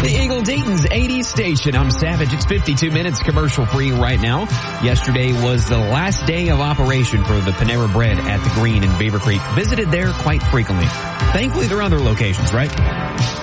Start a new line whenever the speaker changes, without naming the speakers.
The Eagle Dayton's 80s station. I'm Savage. It's 52 minutes commercial free right now. Yesterday was the last day of operation for the Panera Bread at the Green in Beaver Creek. Visited there quite frequently. Thankfully, there are other locations, right?